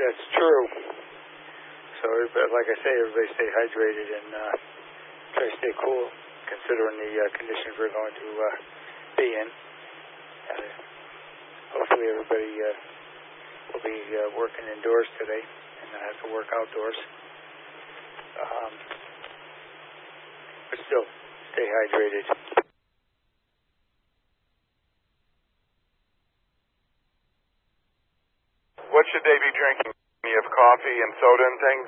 That's true. So, like I say, everybody stay hydrated and try to stay cool, considering the conditions we're going to be in. Hopefully everybody will be working indoors today and not have to work outdoors. But still, stay hydrated. What should they be drinking? You have coffee and soda and things?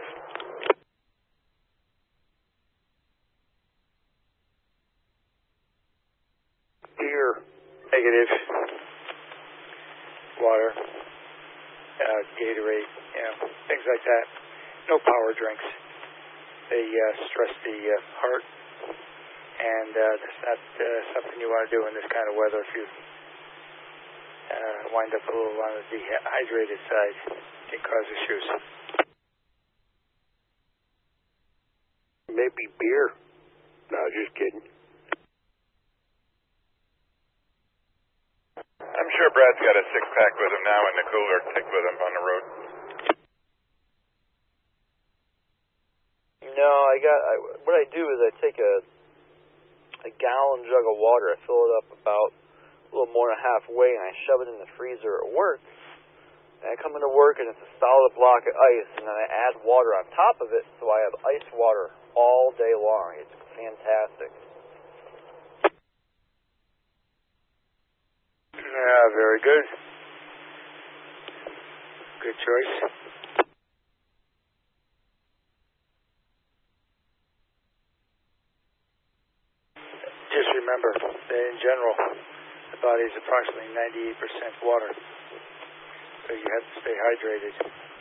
Beer. Negative. Water. Gatorade. Things like that. No power drinks. They stress the heart, and that's not something you want to do in this kind of weather. If you wind up a little on the dehydrated side, it can cause issues. Maybe beer. No, just kidding. I'm sure Brad's got a six-pack with him now in the cooler. Take with him on the road. No, what I do is I take a gallon jug of water, I fill it up about a little more than halfway, and I shove it in the freezer at work. And I come into work, and it's a solid block of ice, and then I add water on top of it, so I have ice water all day long. It's fantastic. Yeah, very good. Good choice. Just remember that in general, the body is approximately 98% water, so you have to stay hydrated.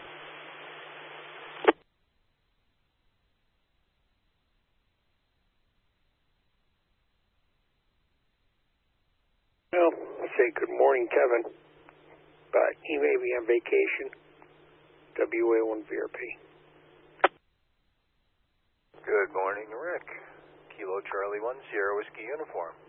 Well, I'll say good morning, Kevin, but he may be on vacation. WA1VRP. Good morning, Rick. Kilo Charlie 10 Whiskey Uniform.